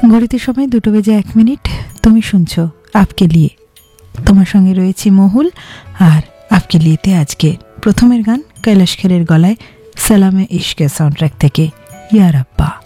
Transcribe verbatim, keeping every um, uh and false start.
ঘড়িতে সময় দুটো বেজে এক মিনিট। তুমি শুনছো আপকে লিয়ে, তোমার সঙ্গে রয়েছি মহুল। আর আপকে লিয়েতে আজকে প্রথমের গান কৈলাশ খেরের গলায় সালামে ইশকে সাউন্ডট্র্যাক থেকে ইয়া রাব্বা।